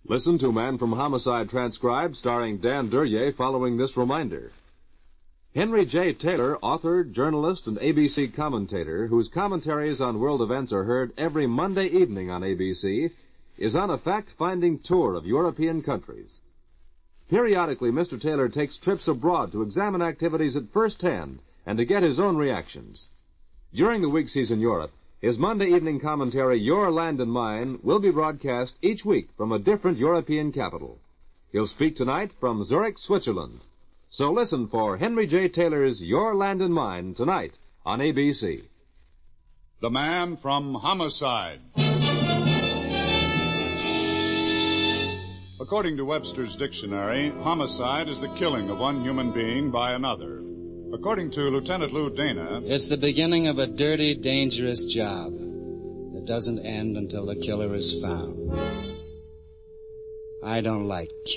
Listen to Man from Homicide transcribed starring Dan Duryea following this reminder. Henry J. Taylor, author, journalist, and ABC commentator, whose commentaries on world events are heard every Monday evening on ABC, is on a fact-finding tour of European countries. Periodically, Mr. Taylor takes trips abroad to examine activities at first hand and to get his own reactions. During the weeks he's in Europe, his Monday evening commentary, Your Land and Mine, will be broadcast each week from a different European capital. He'll speak tonight from Zurich, Switzerland. So listen for Henry J. Taylor's Your Land and Mine tonight on ABC. The Man from Homicide. According to Webster's dictionary, homicide is the killing of one human being by another. According to Lieutenant Lou Dana, it's the beginning of a dirty, dangerous job that doesn't end until the killer is found. I don't like